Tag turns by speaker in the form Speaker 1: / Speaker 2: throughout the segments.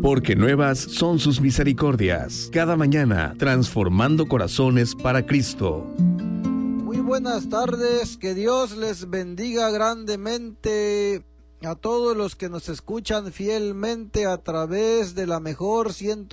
Speaker 1: porque nuevas son sus misericordias. Cada mañana, transformando corazones para Cristo.
Speaker 2: Muy buenas tardes, que Dios les bendiga grandemente a todos los que nos escuchan fielmente a través de la mejor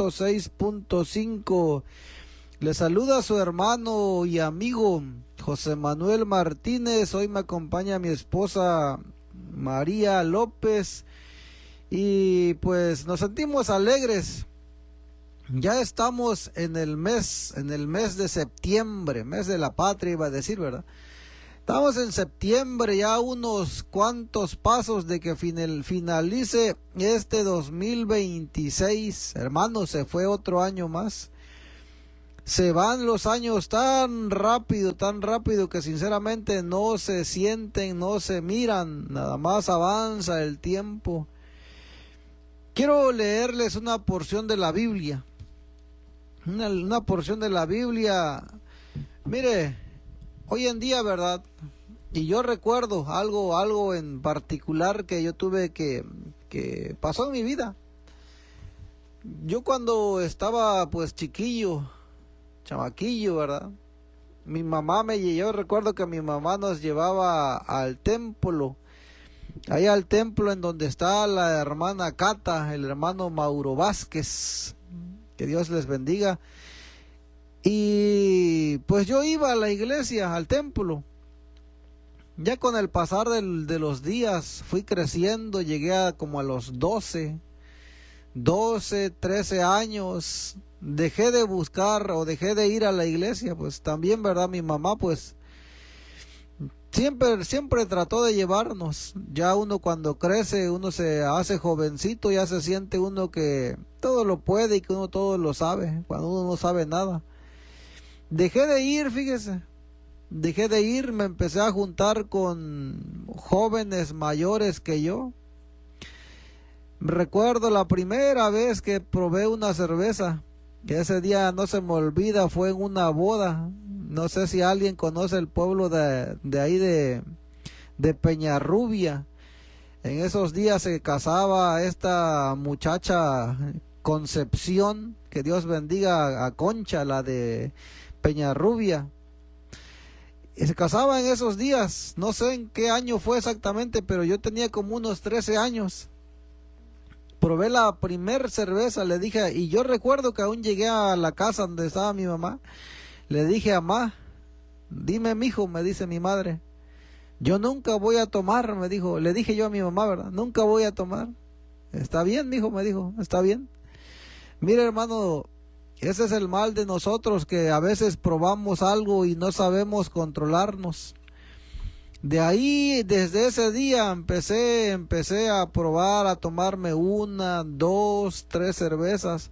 Speaker 2: 106.5. Les saluda su hermano y amigo José Manuel Martínez. Hoy me acompaña mi esposa María López y pues nos sentimos alegres. Ya estamos en el mes de septiembre, mes de la patria iba a decir, ¿verdad? Estamos en septiembre, ya unos cuantos pasos de que finalice este 2026. Hermanos, se fue otro año más. Se van los años tan rápido que sinceramente no se sienten, no se miran, nada más avanza el tiempo. Quiero leerles una porción de la Biblia. Una porción de la Biblia. Mire, hoy en día, ¿verdad? Y yo recuerdo algo en particular que yo tuve que pasó en mi vida. Yo cuando estaba pues chiquillo, chamaquillo, ¿verdad? Yo recuerdo que mi mamá nos llevaba al templo. Ahí al templo en donde está la hermana Cata, el hermano Mauro Vázquez, que Dios les bendiga. Y pues yo iba a la iglesia, al templo. Ya con el pasar de los días fui creciendo, llegué como a los 12, 13 años. Dejé de buscar o dejé de ir a la iglesia, pues también, ¿verdad? Mi mamá pues siempre trató de llevarnos. Ya uno cuando crece, uno se hace jovencito, ya se siente uno que todo lo puede y que uno todo lo sabe, cuando uno no sabe nada. Dejé de ir, fíjese. Dejé de ir, me empecé a juntar con jóvenes mayores que yo. Recuerdo la primera vez que probé una cerveza, que ese día no se me olvida, fue en una boda. No sé si alguien conoce el pueblo de ahí de Peñarrubia. En esos días se casaba esta muchacha Concepción, que Dios bendiga a Concha, la de Peñarrubia. Y se casaba en esos días, no sé en qué año fue exactamente, pero yo tenía como unos 13 años. Probé la primer cerveza, le dije, y yo recuerdo que aún llegué a la casa donde estaba mi mamá. Le dije, mamá, dime, mijo, me dice mi madre, yo nunca voy a tomar, me dijo. Le dije yo a mi mamá, ¿verdad? Nunca voy a tomar. Está bien, mijo, me dijo, está bien. Mire, hermano, ese es el mal de nosotros, que a veces probamos algo y no sabemos controlarnos. De ahí, desde ese día, empecé a probar, a tomarme 1, 2, 3 cervezas.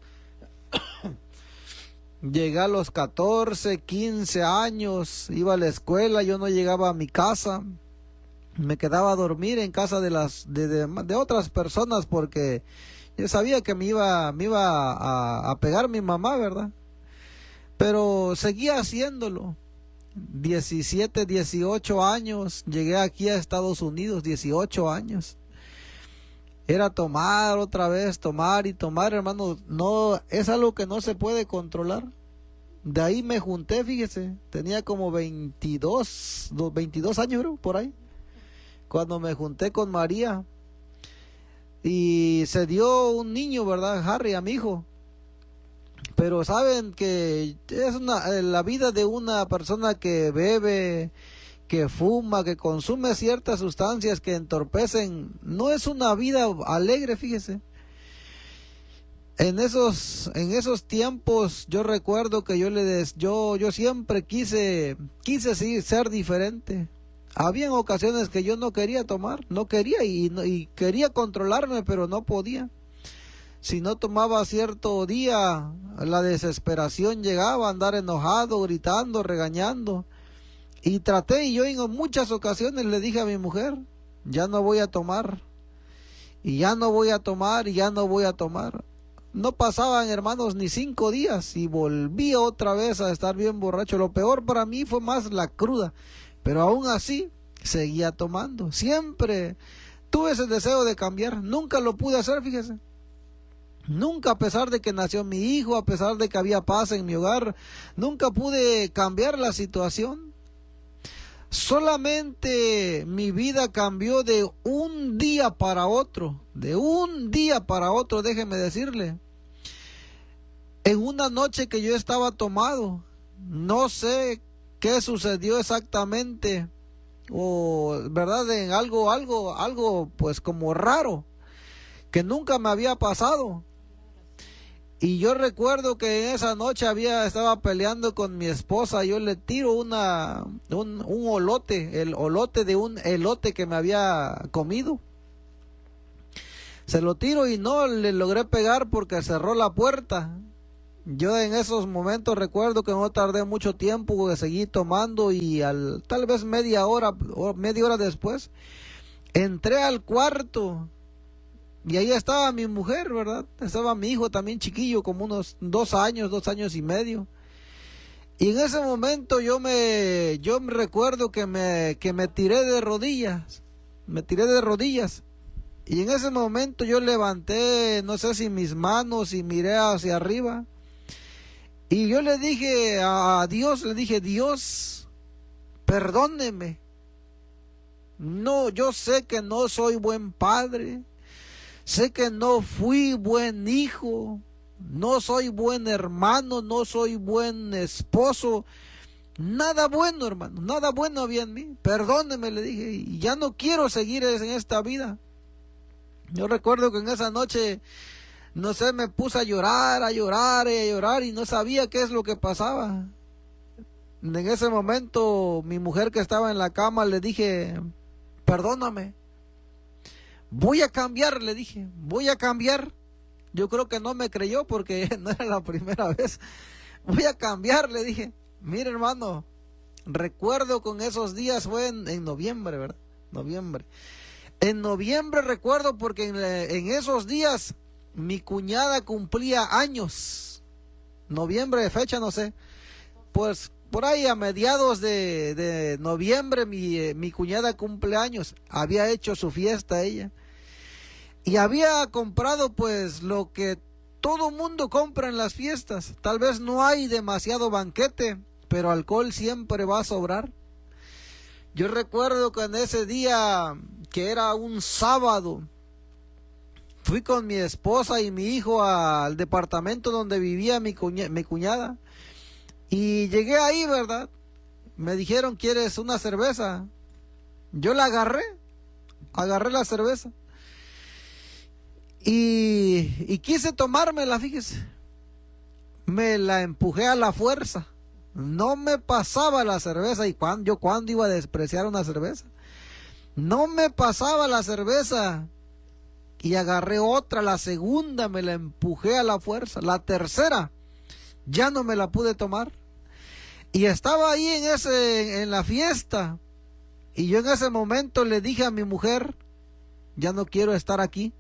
Speaker 2: Llegué a los 14, 15 años, iba a la escuela, yo no llegaba a mi casa, me quedaba a dormir en casa de otras personas porque yo sabía que me iba a pegar mi mamá, ¿verdad? Pero seguía haciéndolo. 17, 18 años, llegué aquí a Estados Unidos, 18 años. Era tomar otra vez, tomar y tomar, hermano. No, es algo que no se puede controlar. De ahí me junté, fíjese, tenía como 22 años, ¿no? Por ahí, cuando me junté con María. Y se dio un niño, ¿verdad? Harry, a mi hijo. Pero saben que es la vida de una persona que bebe, que fuma, que consume ciertas sustancias que entorpecen, no es una vida alegre, fíjese. En esos tiempos yo recuerdo que yo siempre quise sí, ser diferente. Habían ocasiones que yo no quería tomar, no quería y quería controlarme, pero no podía. Si no tomaba cierto día, la desesperación llegaba, a andar enojado, gritando, regañando. Y yo en muchas ocasiones le dije a mi mujer, ya no voy a tomar, y ya no voy a tomar, y ya no voy a tomar. No pasaban, hermanos, ni 5 días y volví otra vez a estar bien borracho. Lo peor para mí fue más la cruda, pero aún así seguía tomando. Siempre tuve ese deseo de cambiar, nunca lo pude hacer, fíjese. Nunca, a pesar de que nació mi hijo, a pesar de que había paz en mi hogar, nunca pude cambiar la situación. Solamente mi vida cambió de un día para otro, déjeme decirle. En una noche que yo estaba tomado, no sé qué sucedió exactamente, o verdad, en algo pues como raro, que nunca me había pasado. Y yo recuerdo que en esa noche estaba peleando con mi esposa. Yo le tiro un olote, el olote de un elote que me había comido. Se lo tiro y no le logré pegar porque cerró la puerta. Yo en esos momentos recuerdo que no tardé mucho tiempo, que seguí tomando, y tal vez media hora después, entré al cuarto. Y ahí estaba mi mujer, ¿verdad? Estaba mi hijo también chiquillo, como unos 2 años y medio. Y en ese momento yo me recuerdo que me tiré de rodillas. Y en ese momento yo levanté, no sé si mis manos, y miré hacia arriba. Y yo le dije a Dios, Dios, perdóneme. No, yo sé que no soy buen padre. Sé que no fui buen hijo, no soy buen hermano, no soy buen esposo, nada bueno, hermano, nada bueno había en mí. Perdóneme, le dije, y ya no quiero seguir en esta vida. Yo recuerdo que en esa noche, no sé, me puse a llorar, y no sabía qué es lo que pasaba. En ese momento, mi mujer que estaba en la cama, le dije, perdóname. Voy a cambiar, le dije, voy a cambiar. Yo creo que no me creyó porque no era la primera vez. Voy a cambiar, le dije. Mire, hermano, recuerdo con esos días, fue en noviembre, ¿verdad? Noviembre. En noviembre recuerdo porque en esos días mi cuñada cumplía años. Noviembre de fecha, no sé. Pues por ahí a mediados de noviembre mi cuñada cumple años. Había hecho su fiesta ella. Y había comprado pues lo que todo mundo compra en las fiestas. Tal vez no hay demasiado banquete, pero alcohol siempre va a sobrar. Yo recuerdo que en ese día, que era un sábado, fui con mi esposa y mi hijo al departamento donde vivía mi cuñada. Y llegué ahí, ¿verdad? Me dijeron, ¿quieres una cerveza? Yo la agarré la cerveza. Y quise tomármela, fíjese. Me la empujé a la fuerza. No me pasaba la cerveza. ¿Y cuándo iba a despreciar una cerveza? No me pasaba la cerveza. Y agarré otra, la segunda me la empujé a la fuerza. La tercera ya no me la pude tomar. Y estaba ahí en la fiesta. Y yo en ese momento le dije a mi mujer, ya no quiero estar aquí.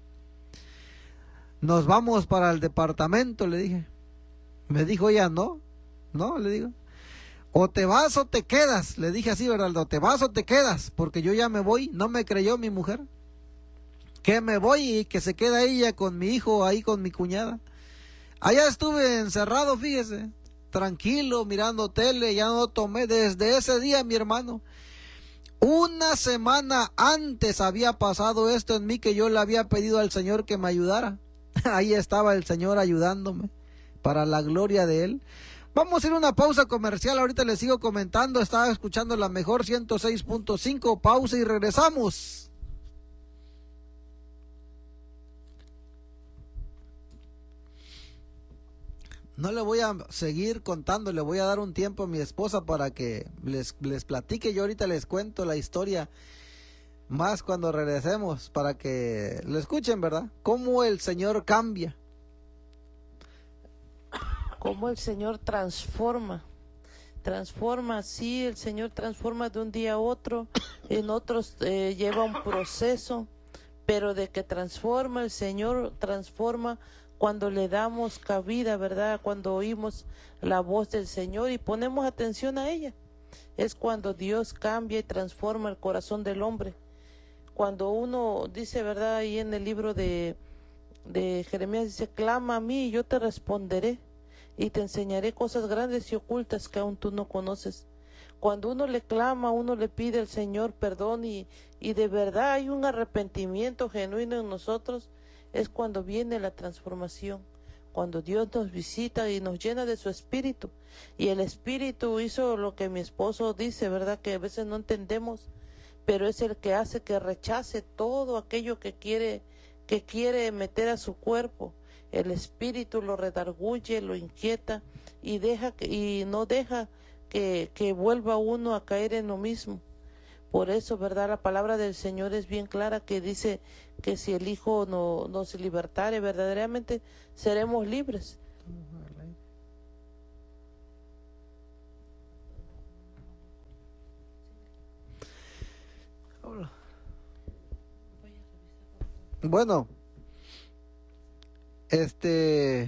Speaker 2: Nos vamos para el departamento, le dije. Me dijo ella, no, le digo. O te vas o te quedas, le dije así, ¿verdad? O te vas o te quedas, porque yo ya me voy. No me creyó mi mujer. Que me voy y que se queda ella con mi hijo ahí con mi cuñada. Allá estuve encerrado, fíjese, tranquilo, mirando tele, ya no tomé. Desde ese día, mi hermano, una semana antes había pasado esto en mí, que yo le había pedido al Señor que me ayudara. Ahí estaba el Señor ayudándome, para la gloria de Él. Vamos a ir a una pausa comercial, ahorita les sigo comentando. Estaba escuchando la mejor 106.5, pausa y regresamos. No le voy a seguir contando, le voy a dar un tiempo a mi esposa para que les platique. Yo ahorita les cuento la historia más cuando regresemos, para que lo escuchen, ¿verdad? Cómo el Señor cambia.
Speaker 3: Cómo el Señor transforma, sí, el Señor transforma de un día a otro, en otros lleva un proceso, pero de que transforma, el Señor transforma cuando le damos cabida, ¿verdad? Cuando oímos la voz del Señor y ponemos atención a ella, es cuando Dios cambia y transforma el corazón del hombre. Cuando uno dice, ¿verdad? Ahí en el libro de de Jeremías dice, clama a mí y yo te responderé y te enseñaré cosas grandes y ocultas que aún tú no conoces. Cuando uno le clama, uno le pide al Señor perdón y de verdad hay un arrepentimiento genuino en nosotros, es cuando viene la transformación, cuando Dios nos visita y nos llena de su espíritu. Y el espíritu hizo lo que mi esposo dice, ¿verdad? Que a veces no entendemos, pero es el que hace que rechace todo aquello que quiere meter a su cuerpo. El espíritu lo redarguye, lo inquieta y no deja que vuelva uno a caer en lo mismo. Por eso, ¿verdad? La palabra del Señor es bien clara, que dice que si el Hijo nos libertare, verdaderamente seremos libres.
Speaker 2: Bueno,